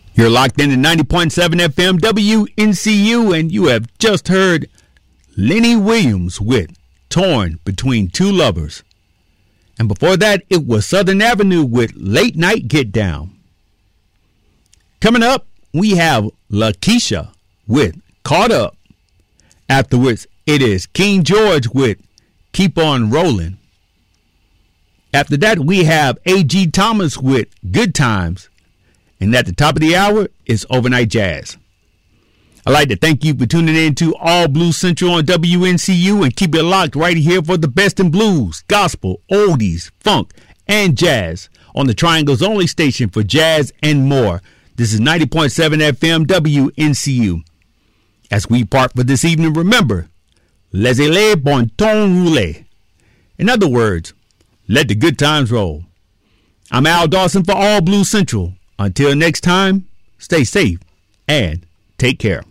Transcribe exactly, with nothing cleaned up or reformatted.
You're locked into ninety point seven F M W N C U, and you have just heard Lenny Williams with Torn Between Two Lovers. And before that, it was Southern Avenue with Late Night Get Down. Coming up, we have Lakeisha with Caught Up. Afterwards, it is King George with Keep On Rolling. After that, we have A G Thomas with Good Times. And at the top of the hour is Overnight Jazz. I'd like to thank you for tuning in to All Blues Central on W N C U, and keep it locked right here for the best in blues, gospel, oldies, funk, and jazz on the Triangle's only station for jazz and more. This is ninety point seven F M W N C U. As we part for this evening, remember, laissez-les bon temps rouler. In other words, let the good times roll. I'm Al Dawson for All Blues Central. Until next time, stay safe and take care.